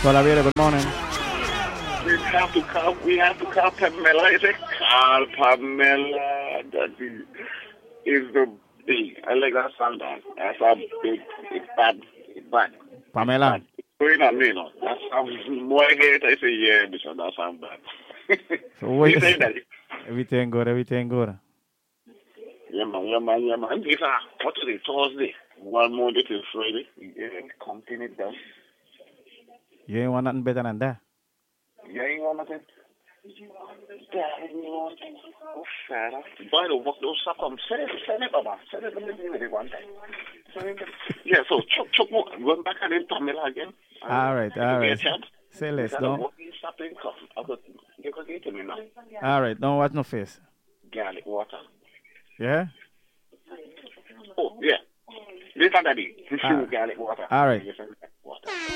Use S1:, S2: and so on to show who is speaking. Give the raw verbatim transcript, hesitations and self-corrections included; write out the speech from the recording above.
S1: Todavía, good morning.
S2: We have to call. We have to call Pamela. I say, call Pamela. That is, is the big. I like that song. That that's a big. It's bad. It's bad.
S1: Pamela.
S2: It's bad. It's going on me, no. That sounds more hate. I say, yeah, because that sounds bad.
S1: So what
S2: You
S1: you
S2: say
S1: say?
S2: that?
S1: Everything good, everything good.
S2: Yeah, man. Yeah, man. Yeah, man. This uh, what's today? Thursday. One Monday till Friday. Yeah, continue down.
S1: You ain't want nothing better than that.
S2: Yeah, you want nothing? Oh, Sarah. By the way, those come. Send it, send it, Baba. Send it, let me do it one time. Send it. Yeah, so Chuck, Chuck, going back and then Pamela again.
S1: All right, all right. Say
S2: Say
S1: less, don't.
S2: Something come. I got, you can get to me now.
S1: All right, don't watch no face.
S2: Garlic water.
S1: Yeah?
S2: Oh, yeah. Later, Daddy.
S1: Ah.
S2: Garlic water.
S1: All right.
S2: Water.